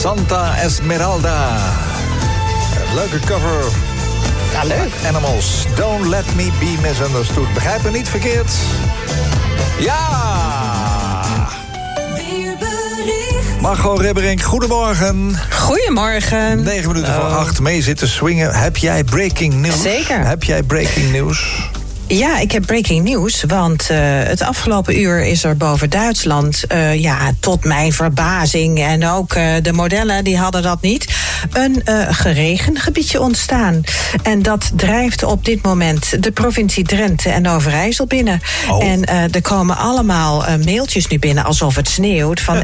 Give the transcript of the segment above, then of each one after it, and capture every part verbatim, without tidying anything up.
Santa Esmeralda. Leuke cover. Ja, leuk. Animals, don't let me be misunderstood. Begrijp me niet verkeerd. Ja! Margot Ribberink, goedemorgen. Goedemorgen. Negen minuten oh. voor acht, mee zitten swingen. Heb jij breaking news? Zeker. Heb jij breaking news? Ja, ik heb breaking news, want uh, het afgelopen uur is er boven Duitsland, uh, ja, tot mijn verbazing, en ook uh, de modellen, die hadden dat niet, een uh, geregengebiedje ontstaan. En dat drijft op dit moment de provincie Drenthe en Overijssel binnen. Oh. En uh, er komen allemaal uh, mailtjes nu binnen alsof het sneeuwt van... Ja.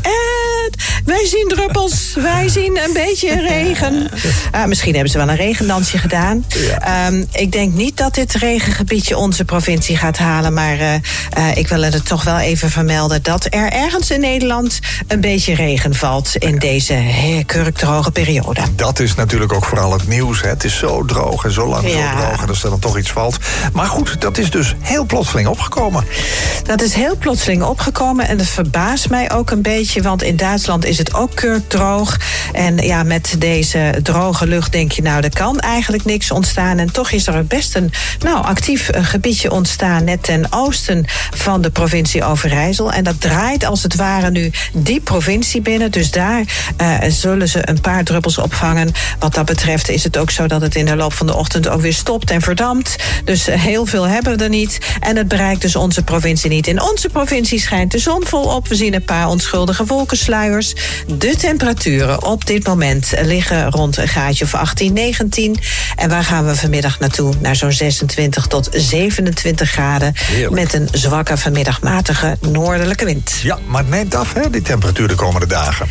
Wij zien druppels, wij zien een beetje regen. Uh, misschien hebben ze wel een regendansje gedaan. Ja. Um, ik denk niet dat dit regengebiedje onze provincie gaat halen, maar uh, uh, ik wil het toch wel even vermelden dat er ergens in Nederland een beetje regen valt in deze he, kurkdroge periode. Dat is natuurlijk ook vooral het nieuws. Hè. Het is zo droog en zo lang ja. zo droog en als er dan toch iets valt. Maar goed, dat is dus heel plotseling opgekomen. Dat is heel plotseling opgekomen en dat verbaast mij ook een beetje, want in Duitsland is het ook kurkdroog. En ja, met deze droge lucht denk je, nou, er kan eigenlijk niks ontstaan. En toch is er best een nou, actief uh, gebiedje ontstaan net ten oosten van de provincie Overijssel. En dat draait als het ware nu die provincie binnen. Dus daar uh, zullen ze een paar druppels opvangen. Wat dat betreft is het ook zo dat het in de loop van de ochtend ook weer stopt en verdampt. Dus uh, heel veel hebben we er niet. En het bereikt dus onze provincie niet. In onze provincie schijnt de zon volop. We zien een paar onschuldige wolkensluiers. De temperaturen op dit moment liggen rond een graadje of achttien, negentien. En waar gaan we vanmiddag naartoe? Naar zo'n zesentwintig tot zevenentwintig graden. Heerlijk. Met een zwakke vanmiddag matige noordelijke wind. Ja, maar het neemt af, hè, die temperatuur de komende dagen.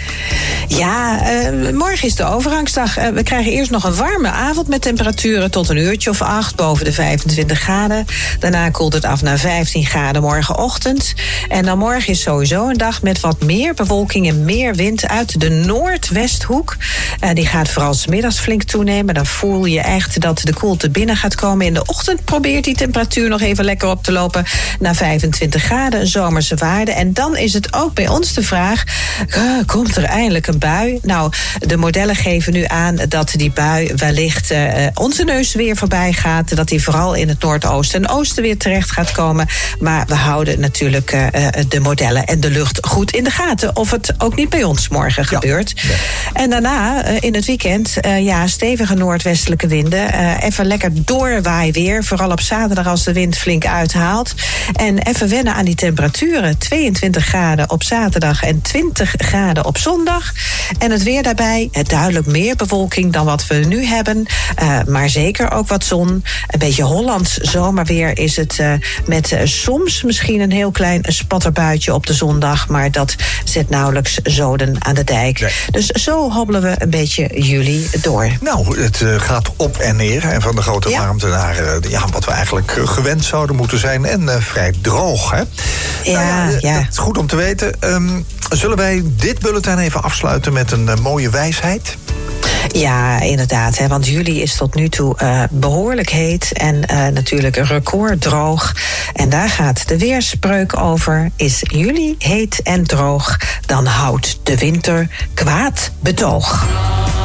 Ja, uh, morgen is de overgangsdag. Uh, we krijgen eerst nog een warme avond met temperaturen tot een uurtje of acht, boven de vijfentwintig graden. Daarna koelt het af naar vijftien graden morgenochtend. En dan morgen is sowieso een dag met wat meer bewolking en meer wind uit de noordwesthoek. Uh, die gaat vooral 's middags flink toenemen. Dan voel je echt dat de koelte binnen gaat komen. In de ochtend probeert die temperatuur nog even lekker op te lopen naar vijfentwintig graden, een zomerse waarde. En dan is het ook bij ons de vraag, uh, komt er eindelijk een bui? Nou, de modellen geven nu aan dat die bui wellicht uh, onze neus weer voorbij gaat, dat die vooral in het noordoosten en oosten weer terecht gaat komen. Maar we houden natuurlijk uh, de modellen en de lucht goed in de gaten, of het ook niet bij ons morgen ja. gebeurt. Ja. En daarna, uh, in het weekend, uh, ja, stevige noordwestelijke winden. Uh, even lekker doorwaai weer, vooral op zaterdag als de wind flink uithaalt. En even wennen aan die temperaturen. tweeëntwintig graden op zaterdag en twintig graden op zondag. En het weer daarbij, uh, duidelijk meer bewolking dan wat we nu hebben. Uh, maar zeker ook wat zon. Een beetje Hollands zomerweer is het, uh, met uh, soms misschien een heel klein spatterbuitje op de zondag, maar dat zet nauwelijks zoden aan de dijk. Nee. Dus zo hobbelen we een beetje juli door. Nou, het uh, gaat op en neer. En van de grote ja. warmte naar uh, ja, wat we eigenlijk uh, gewend zouden moeten zijn. En uh, vrij droog, hè? Ja, nou ja, ja. Dat is goed om te weten. Um, zullen wij dit bulletin even afsluiten met een uh, mooie wijsheid? Ja, inderdaad. Hè, want juli is tot nu toe uh, behoorlijk heet en uh, natuurlijk een record droog. En daar gaat de weerspreuk over. Is juli heet en droog, dan houdt de winter kwaad betoog.